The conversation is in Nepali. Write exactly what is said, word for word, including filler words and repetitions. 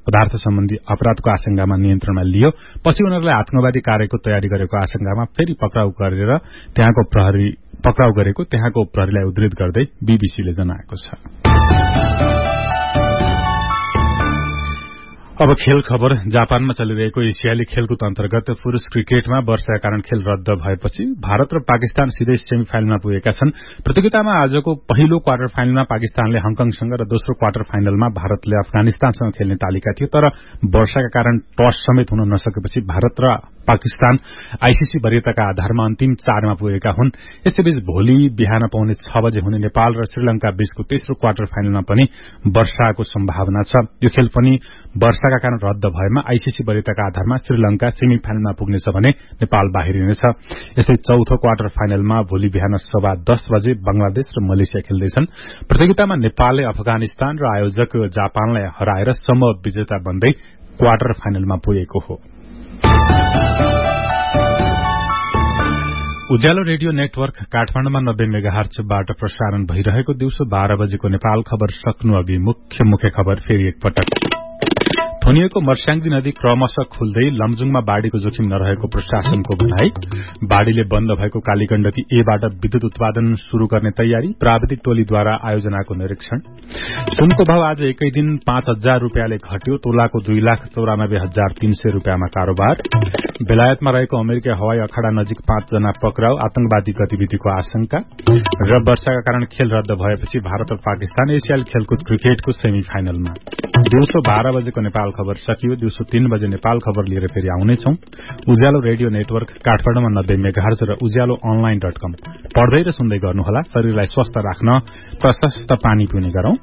पदार्थ सम्बन्धी अपराधको आशंकामा नियन्त्रणमा लियो। पछि उनीहरूलाई आतंकवादी कार्यको तयारी गरेको आशंकामा फेरि पक्राउ गरेर त्यहाँको प्रहरी पक्राउ गरेको त्यहाँको प्रहरीलाई उद्धृत गर्दै बीबीसीले जनाएको छ। अब खेल खबर। जापानमा चलिरहेको एसियाली खेलकुद अन्तर्गत पुरूष क्रिकेटमा वर्षाका कारण खेल रद्द भएपछि भारत र पाकिस्तान सिधै सेमी फाइनलमा पुगेका छन्। प्रतियोगितामा आजको पहिलो क्वार्टर फाइनलमा पाकिस्तानले हङकङसँग र दोस्रो क्वार्टर फाइनलमा भारतले अफगानिस्तानसँग खेल्ने तालिका थियो, तर वर्षाका कारण टस समेत हुन नसकेपछि भारत र पाकिस्तान आईसीसी वरियताका आधारमा अन्तिम चारमा पुगेका हुन्। यसैबीच भोलि बिहान पाउने छ बजे हुने नेपाल र श्रीलंका बीचको तेस्रो क्वार्टर फाइनलमा पनि वर्षाको सम्भावना छ। यो खेल पनि वर्षाका कारण रद्द भएमा आईसीसी वरियताका आधारमा श्रीलंका सेमी फाइनलमा पुग्नेछ भने नेपाल बाहिरिनेछ। यस्तै चौथो क्वार्टर फाइनलमा भोलि बिहान सवा दस बजे बंगलादेश र मलेसिया खेल्दैछन्। प्रतियोगितामा नेपालले अफगानिस्तान र आयोजक जापानलाई हराएर समूह विजेता बन्दै क्वार्टर फाइनलमा पुगेको हो। उज्यालो रेडियो नेटवर्क काठमाडौँमा नब्बे मेगाहर्जबाट प्रसारण भइरहेको दिउँसो बाह्र बजेको नेपाल खबर सक्नु अघि मुख्य मुख्य खबर फेरि एकपटक। थोनिएको मर्स्याङ्दी नदी क्रमशः खुल्दै लमजुङमा बाढ़ीको जोखिम नरहेको प्रशासनको भनाई। बाढ़ीले बन्द भएको कालीगण्डकी एबाट विद्युत उत्पादन शुरू गर्ने तयारी, प्राविधिक टोलीद्वारा आयोजनाको निरीक्षण। सुनको भाव आज एकै दिन पाँच हजार रूपियाँले घट्यो, तोलाको दुई लाख चौरानब्बे हजार तीन सय रूपियाँमा कारोबार। बेलायतमा रहेको अमेरिकी हवाई अखाड़ा नजिक पाँचजना पक्राउ, आतंकवादी गतिविधिको आशंका। र वर्षाका कारण खेल रद्द भएपछि भारत र पाकिस्तान एसियाली खेलकुद क्रिकेटको सेमी फाइनलमा। दिउँसो बाह्र बजेको नेपाल खबर सकियो। दिउँसो तीन बजे नेपाल खबर लिएर फेरि आउनेछौं। उज्यालो रेडियो नेटवर्क काठमाडौँमा नब्बे मेगाहर्ज र उज्यालो अनलाइन डट कम पढ्दै र सुन्दै गर्नुहोला। शरीरलाई स्वस्थ राख्न प्रशस्त पानी पिउने गरौं।